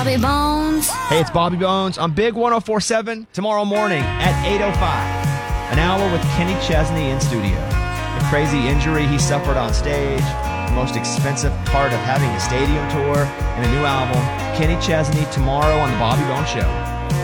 Bobby Bones. Hey, it's Bobby Bones on Big 104.7 tomorrow morning at 8:05. An hour with Kenny Chesney in studio. The crazy injury he suffered on stage, the most expensive part of having a stadium tour, and a new album. Kenny Chesney tomorrow on The Bobby Bones Show.